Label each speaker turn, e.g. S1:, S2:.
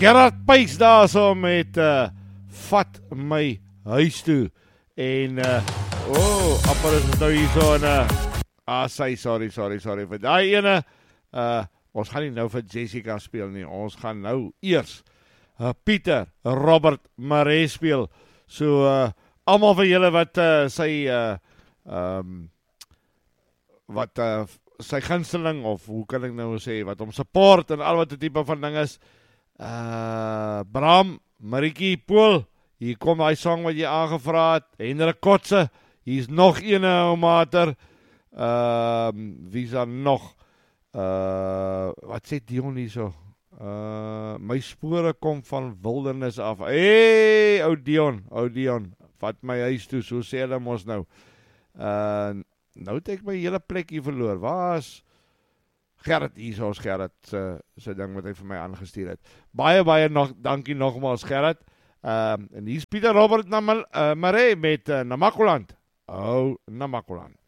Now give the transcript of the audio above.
S1: Gerard Pys daar so met vat my huis toe. En appel is nou hier so en sorry vir daai ene. Ons gaan nie nou vir Jessica speel nie. Ons gaan nou eers Pieter Robert Maree speel. So almal van julle wat sy gunsteling, of hoe kan ek nou sê, wat hom support en al wat die tipe van ding is, Bram, Marikie Pool, hier kom die song wat jy aangevra het, Hendrik Kotse, hier is nog ene mater, wie is daar nog, wat sê Dion hier so, my spore kom van wildernis af, hey, ou Dion, vat my huis toe, so sê hulle mos nou, nou het ek my hele plek hier verloor, waar is Gerrit, hier is Gerrit, sy ding wat hy vir my aangestuur het, baie dankie nogmaals Gerrit, en hier is Pieter Robert Maree met Namakoland, Namakoland.